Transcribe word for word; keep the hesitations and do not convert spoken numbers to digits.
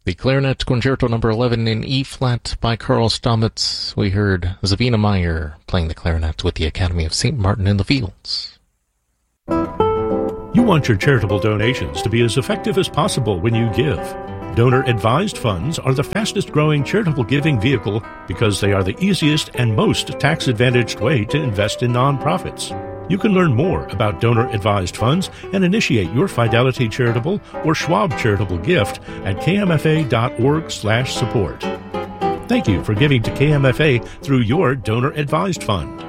The Clarinet Concerto number eleven in E-flat by Carl Stamitz. We heard Zavina Meyer playing the clarinet with the Academy of Saint Martin in the Fields. You want your charitable donations to be as effective as possible when you give. Donor-advised funds are the fastest-growing charitable giving vehicle because they are the easiest and most tax-advantaged way to invest in nonprofits. You can learn more about donor-advised funds and initiate your Fidelity Charitable or Schwab Charitable gift at kmfa.org slash support. Thank you for giving to K M F A through your donor-advised fund.